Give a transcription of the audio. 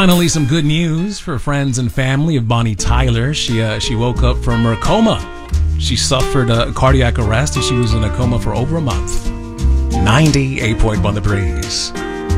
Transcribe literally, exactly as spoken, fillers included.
Finally, some good news for friends and family of Bonnie Tyler. She uh, she woke up from her coma. She suffered a cardiac arrest and she was in a coma for over a month. ninety-eight point one The Breeze.